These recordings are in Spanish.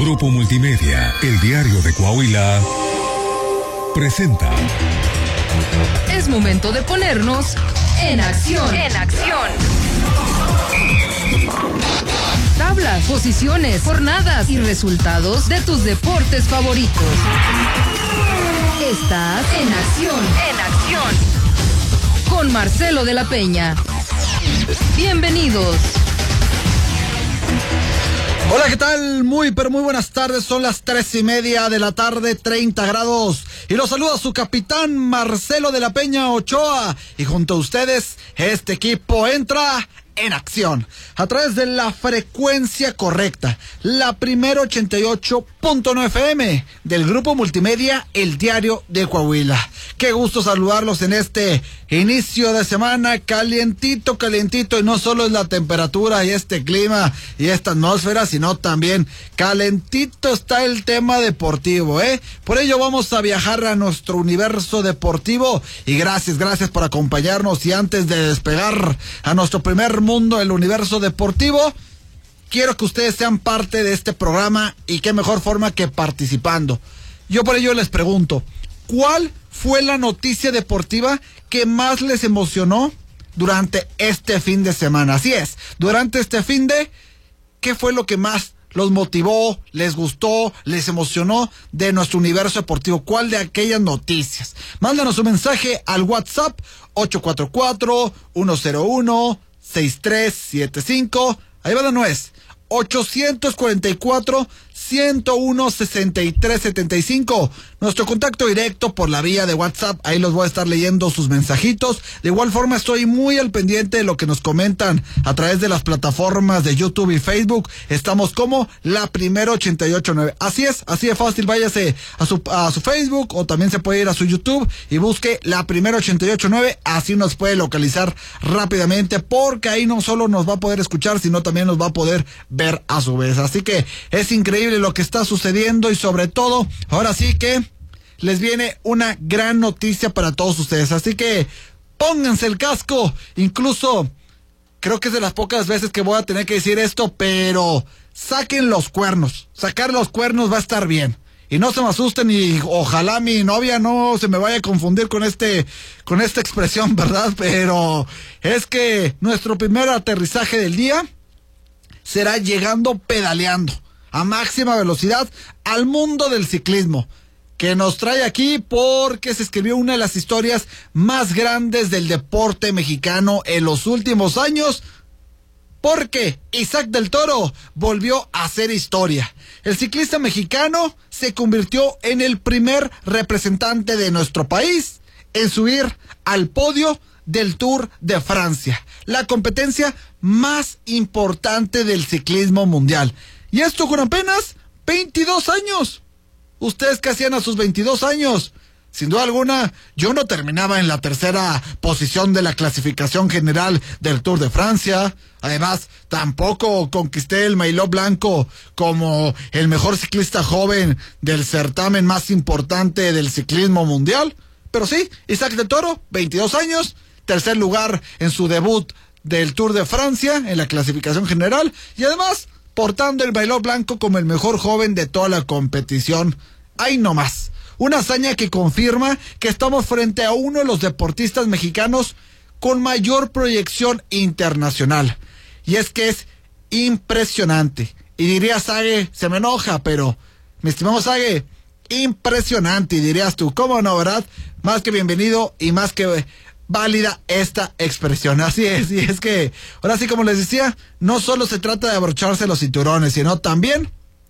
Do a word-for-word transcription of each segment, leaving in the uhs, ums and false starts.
Grupo Multimedia, el diario de Coahuila, presenta. Es momento de ponernos en acción. En acción. Tablas, posiciones, jornadas y resultados de tus deportes favoritos. Estás en acción. En acción. Con Marcelo de la Peña. Bienvenidos. Hola, ¿qué tal? Muy, pero muy buenas tardes. Son las tres y media de la tarde, treinta grados. Y los saluda su capitán Marcelo de la Peña Ochoa. Y junto a ustedes, este equipo entra en acción a través de la frecuencia correcta, la primera ochenta y ocho punto nueve F M del Grupo Multimedia, el diario de Coahuila. Qué gusto saludarlos en este inicio de semana, calientito, calientito, y no solo es la temperatura y este clima y esta atmósfera, sino también calentito está el tema deportivo, ¿eh? Por ello vamos a viajar a nuestro universo deportivo y gracias, gracias por acompañarnos. Y antes de despegar a nuestro primer mundo, el universo deportivo, quiero que ustedes sean parte de este programa, y qué mejor forma que participando. Yo por ello les pregunto, ¿cuál fue la noticia deportiva que más les emocionó durante este fin de semana? Así es, durante este fin de, ¿qué fue lo que más los motivó, les gustó, les emocionó de nuestro universo deportivo? ¿Cuál de aquellas noticias? Mándanos un mensaje al WhatsApp ocho cuatro cuatro, uno cero uno, seis tres siete cinco. Ahí va de nuez, ochocientos cuarenta y cuatro, ciento uno, sesenta y tres setenta y cinco. Nuestro contacto directo por la vía de WhatsApp. Ahí los voy a estar leyendo sus mensajitos. De igual forma estoy muy al pendiente de lo que nos comentan a través de las plataformas de YouTube y Facebook. Estamos como la primera ochenta y ocho punto nueve. Así es, así de fácil. Váyase a su, a su Facebook, o también se puede ir a su YouTube y busque la primera ochenta y ocho punto nueve. Así nos puede localizar rápidamente, porque ahí no solo nos va a poder escuchar, sino también nos va a poder ver a su vez. Así que es increíble lo que está sucediendo, y sobre todo, ahora sí que les viene una gran noticia para todos ustedes. Así que pónganse el casco. Incluso creo que es de las pocas veces que voy a tener que decir esto, pero saquen los cuernos. Sacar los cuernos va a estar bien. Y no se me asusten, y ojalá mi novia no se me vaya a confundir con este, con esta expresión, ¿verdad? Pero es que nuestro primer aterrizaje del día será llegando pedaleando a máxima velocidad al mundo del ciclismo, que nos trae aquí porque se escribió una de las historias más grandes del deporte mexicano en los últimos años, porque Isaac del Toro volvió a hacer historia. El ciclista mexicano se convirtió en el primer representante de nuestro país en subir al podio del Tour de Francia, la competencia más importante del ciclismo mundial. Y esto con apenas veintidós años. ¿Ustedes qué hacían a sus veintidós años? Sin duda alguna, yo no terminaba en la tercera posición de la clasificación general del Tour de Francia. Además, tampoco conquisté el maillot blanco como el mejor ciclista joven del certamen más importante del ciclismo mundial. Pero sí, Isaac del Toro, veintidós años, tercer lugar en su debut del Tour de Francia en la clasificación general, y además portando el maillot blanco como el mejor joven de toda la competición. ¡Ay, no más! Una hazaña que confirma que estamos frente a uno de los deportistas mexicanos con mayor proyección internacional. Y es que es impresionante. Y diría Sague, se me enoja, pero mi estimado Sague, impresionante. Y dirías tú, ¿cómo no, verdad? Más que bienvenido y más que válida esta expresión. Así es, y es que ahora sí, como les decía, no solo se trata de abrocharse los cinturones, sino también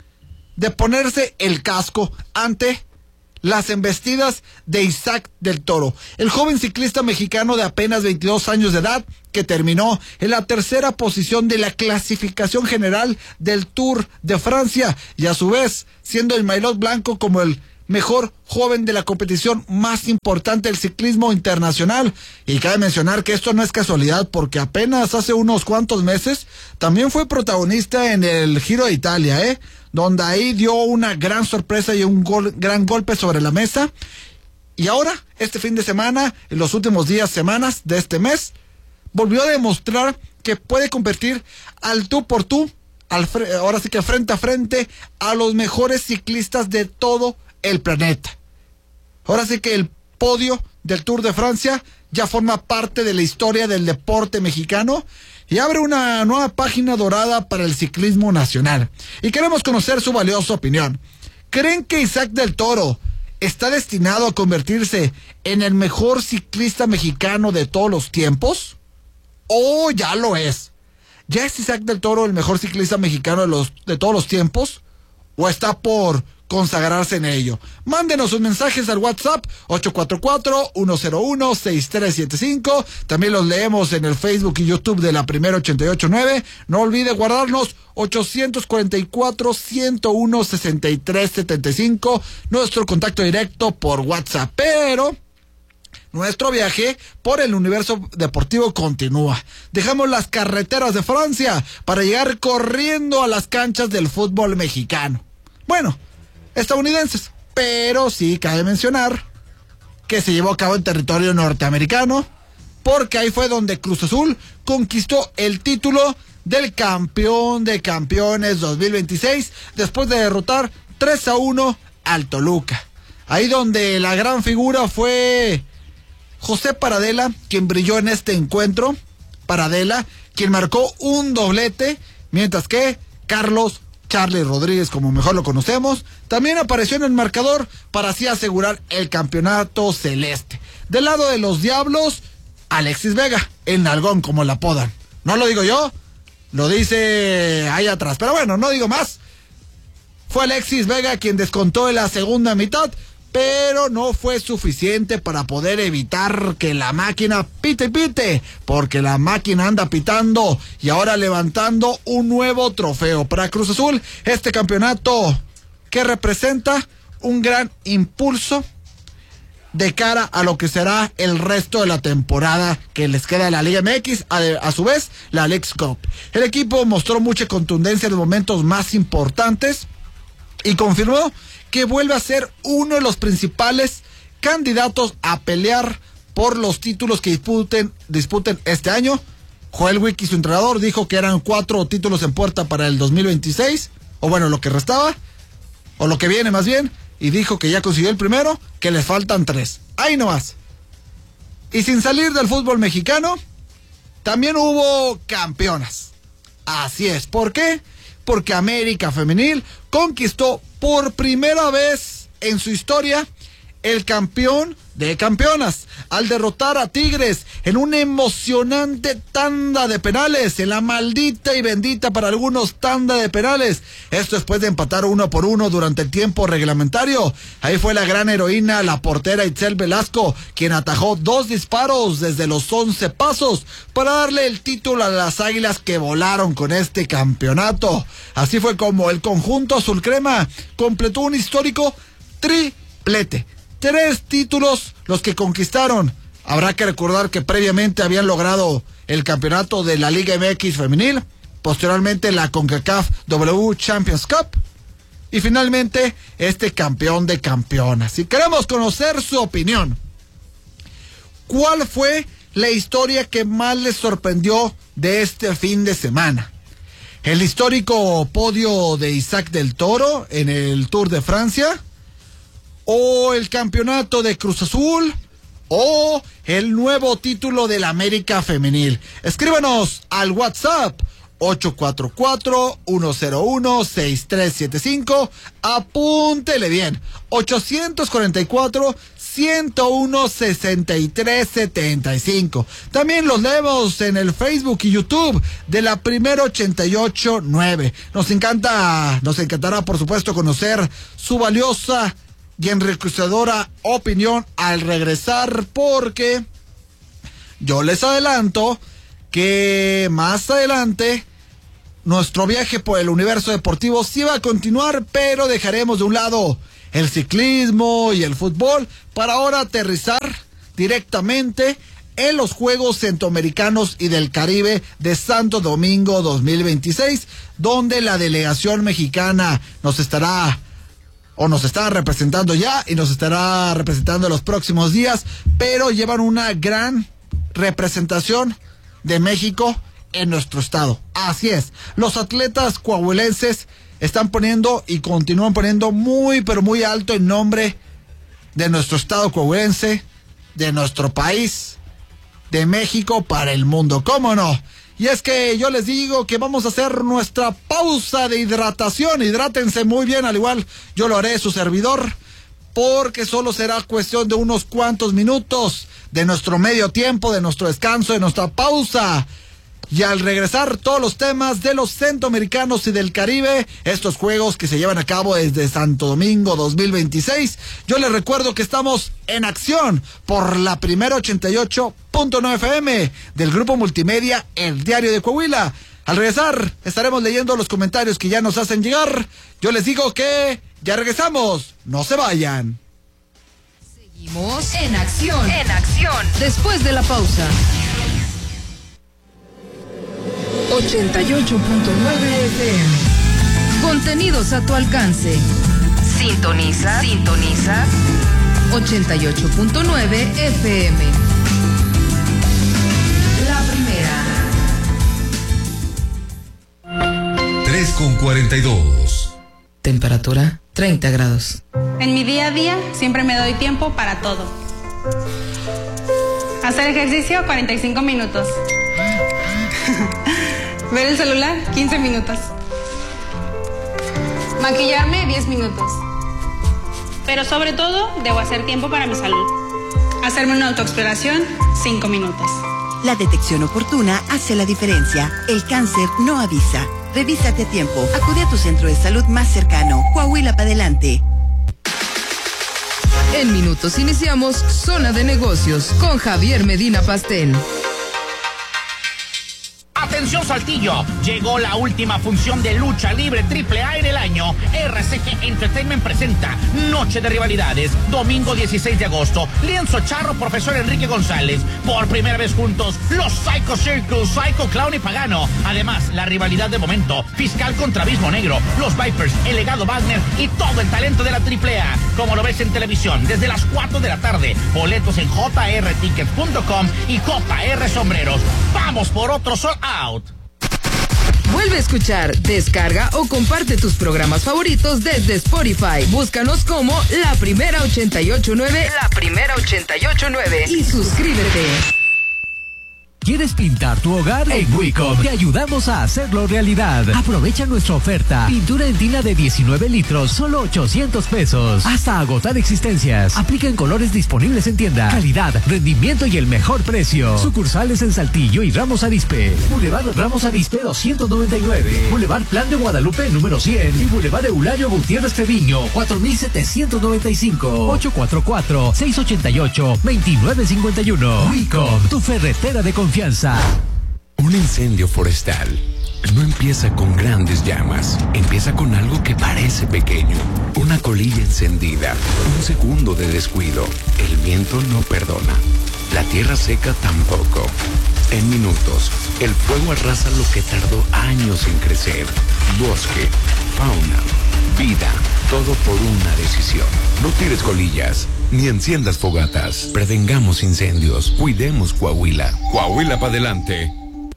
de ponerse el casco ante las embestidas de Isaac del Toro, el joven ciclista mexicano de apenas veintidós años de edad, que terminó en la tercera posición de la clasificación general del Tour de Francia, y a su vez siendo el maillot blanco como el mejor joven de la competición más importante del ciclismo internacional. Y cabe mencionar que esto no es casualidad, porque apenas hace unos cuantos meses también fue protagonista en el Giro de Italia, ¿eh? donde ahí dio una gran sorpresa y un gol, gran golpe sobre la mesa. Y ahora, este fin de semana, en los últimos días, semanas de este mes, volvió a demostrar que puede competir al tú por tú al, ahora sí que frente a frente a los mejores ciclistas de todo el planeta. Ahora sí que el podio del Tour de Francia ya forma parte de la historia del deporte mexicano y abre una nueva página dorada para el ciclismo nacional. Y queremos conocer su valiosa opinión. ¿Creen que Isaac del Toro está destinado a convertirse en el mejor ciclista mexicano de todos los tiempos? ¿O ya lo es? ¿Ya es Isaac del Toro el mejor ciclista mexicano de, los, de todos los tiempos? ¿O está por consagrarse en ello? Mándenos sus mensajes al WhatsApp ocho cuatro cuatro, uno cero uno, seis tres siete cinco. También los leemos en el Facebook y YouTube de La Primera ochenta y ocho nueve. No olvide guardarnos ocho cuatro cuatro, uno cero uno, seis tres siete cinco, nuestro contacto directo por WhatsApp. Pero nuestro viaje por el universo deportivo continúa. Dejamos las carreteras de Francia para llegar corriendo a las canchas del fútbol mexicano. Bueno, estadounidenses, pero sí cabe mencionar que se llevó a cabo en territorio norteamericano, porque ahí fue donde Cruz Azul conquistó el título del campeón de campeones dos mil veintiséis, después de derrotar tres a uno al Toluca. Ahí donde la gran figura fue José Paradela, quien brilló en este encuentro. Paradela, quien marcó un doblete, mientras que Carlos Charlie Rodríguez, como mejor lo conocemos, también apareció en el marcador para así asegurar el campeonato celeste. Del lado de los Diablos, Alexis Vega, el nalgón como la apodan. No lo digo yo, lo dice ahí atrás, pero bueno, no digo más. Fue Alexis Vega quien descontó en la segunda mitad, pero no fue suficiente para poder evitar que la máquina pite y pite, porque la máquina anda pitando y ahora levantando un nuevo trofeo para Cruz Azul. Este campeonato que representa un gran impulso de cara a lo que será el resto de la temporada que les queda de la Liga M X, a, a su vez la Leagues Cup. El equipo mostró mucha contundencia en los momentos más importantes y confirmó que vuelve a ser uno de los principales candidatos a pelear por los títulos que disputen, disputen este año. Joel Wiki, su entrenador, dijo que eran cuatro títulos en puerta para el dos mil veintiséis, o bueno, lo que restaba, o lo que viene más bien, y dijo que ya consiguió el primero, que les faltan tres. Ahí nomás. Y sin salir del fútbol mexicano, también hubo campeonas. Así es. ¿Por qué? Porque América Femenil conquistó por primera vez en su historia el campeón de campeonas, al derrotar a Tigres en una emocionante tanda de penales, en la maldita y bendita para algunos tanda de penales. Esto después de empatar uno por uno durante el tiempo reglamentario. Ahí fue la gran heroína, la portera Itzel Velasco, quien atajó dos disparos desde los once pasos para darle el título a las Águilas, que volaron con este campeonato. Así fue como el conjunto azul crema completó un histórico triplete. Tres títulos los que conquistaron. Habrá que recordar que previamente habían logrado el campeonato de la Liga M X femenil, posteriormente la CONCACAF W Champions Cup y finalmente este campeón de campeonas. Si queremos conocer su opinión, ¿cuál fue la historia que más les sorprendió de este fin de semana? ¿El histórico podio de Isaac del Toro en el Tour de Francia? ¿O el campeonato de Cruz Azul? ¿O el nuevo título de la América Femenil? Escríbanos al WhatsApp ocho cuatro cuatro, uno cero uno, seis tres siete cinco. Apúntele bien. ocho cuatro cuatro, uno cero uno, seis tres siete cinco. También los leemos en el Facebook y YouTube de La Primera ochenta y ocho nueve. Nos encanta, nos encantará por supuesto conocer su valiosa y enriquecedora opinión al regresar, porque yo les adelanto que más adelante nuestro viaje por el universo deportivo sí va a continuar, pero dejaremos de un lado el ciclismo y el fútbol para ahora aterrizar directamente en los Juegos Centroamericanos y del Caribe de Santo Domingo dos mil veintiséis, donde la delegación mexicana nos estará o nos está representando ya y nos estará representando en los próximos días, pero llevan una gran representación de México en nuestro estado. Así es, los atletas coahuilenses están poniendo y continúan poniendo muy pero muy alto el nombre de nuestro estado coahuilense, de nuestro país, de México para el mundo, ¿cómo no? Y es que yo les digo que vamos a hacer nuestra pausa de hidratación. Hidrátense muy bien, al igual yo lo haré, su servidor, porque solo será cuestión de unos cuantos minutos de nuestro medio tiempo, de nuestro descanso, de nuestra pausa. Y al regresar, todos los temas de los centroamericanos y del Caribe, estos juegos que se llevan a cabo desde Santo Domingo dos mil veintiséis. Yo les recuerdo que estamos en acción por la primera ochenta y ocho punto nueve F M del grupo multimedia El Diario de Coahuila. Al regresar, estaremos leyendo los comentarios que ya nos hacen llegar. Yo les digo que ya regresamos, no se vayan. Seguimos en acción, en acción, después de la pausa. ochenta y ocho punto nueve F M. Contenidos a tu alcance. Sintoniza, sintoniza ochenta y ocho punto nueve F M. La primera. tres con cuarenta y dos. Temperatura treinta grados. En mi día a día siempre me doy tiempo para todo. Hacer ejercicio cuarenta y cinco minutos. Ver el celular, quince minutos. Maquillarme, diez minutos. Pero sobre todo, debo hacer tiempo para mi salud. Hacerme una autoexploración, cinco minutos. La detección oportuna hace la diferencia. El cáncer no avisa. Revísate a tiempo. Acude a tu centro de salud más cercano. Coahuila para adelante. En minutos iniciamos Zona de Negocios con Javier Medina Pastel. Atención Saltillo, llegó la última función de lucha libre triple A en el año. R C G Entertainment presenta Noche de Rivalidades, domingo dieciséis de agosto. Lienzo Charro, Profesor Enrique González. Por primera vez juntos, los Psycho Circus, Psycho Clown y Pagano. Además, la rivalidad de momento, Fiscal contra Abismo Negro, los Vipers, el Legado Wagner y todo el talento de la triple A. Como lo ves en televisión, desde las cuatro de la tarde. Boletos en j r tickets punto com y J R Sombreros. Vamos por otro Sold Out. Vuelve a escuchar, descarga o comparte tus programas favoritos desde Spotify. Búscanos como La Primera ochenta y ocho punto nueve, La Primera ochenta y ocho punto nueve y suscríbete. ¿Quieres pintar tu hogar? En Wicom te ayudamos a hacerlo realidad. Aprovecha nuestra oferta. Pintura en tina de diecinueve litros, solo ochocientos pesos. Hasta agotar existencias. Aplica en colores disponibles en tienda. Calidad, rendimiento y el mejor precio. Sucursales en Saltillo y Ramos Arizpe. Boulevard Ramos Arizpe doscientos noventa y nueve. Boulevard Plan de Guadalupe número cien. Y Boulevard Eulario Gutiérrez Treviño cuatro mil setecientos noventa y cinco. ocho cuatro cuatro, seis ocho ocho, dos nueve cinco uno. Wicom, tu ferretera de confianza. Un incendio forestal no empieza con grandes llamas, empieza con algo que parece pequeño, una colilla encendida, un segundo de descuido. El viento no perdona, la tierra seca tampoco. En minutos, el fuego arrasa lo que tardó años en crecer. Bosque, fauna, vida, todo por una decisión. No tires colillas, ni enciendas fogatas. Prevengamos incendios, cuidemos Coahuila. Coahuila para adelante.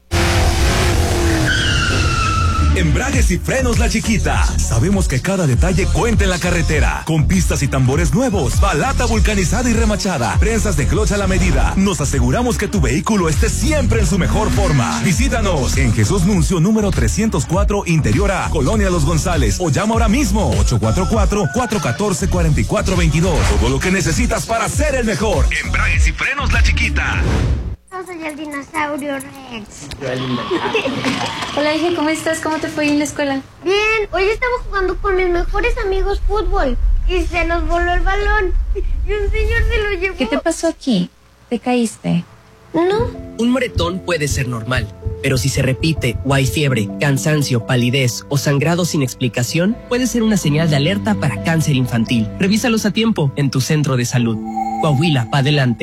Embragues y frenos La Chiquita. Sabemos que cada detalle cuenta en la carretera. Con pistas y tambores nuevos, balata vulcanizada y remachada, prensas de cloche a la medida. Nos aseguramos que tu vehículo esté siempre en su mejor forma. Visítanos en Jesús Nuncio número trescientos cuatro, Interior A, Colonia Los González, o llama ahora mismo ocho cuatro cuatro, cuatro uno cuatro, cuatro cuatro dos dos. Todo lo que necesitas para ser el mejor. Embragues y frenos La Chiquita. Yo soy el dinosaurio Rex. Hola, hija, ¿cómo estás? ¿Cómo te fue en la escuela? Bien, hoy estaba jugando con mis mejores amigos fútbol y se nos voló el balón y un señor se lo llevó. ¿Qué te pasó aquí? ¿Te caíste? No. Un moretón puede ser normal, pero si se repite o hay fiebre, cansancio, palidez o sangrado sin explicación, puede ser una señal de alerta para cáncer infantil. Revísalos a tiempo en tu centro de salud. Coahuila, pa' adelante.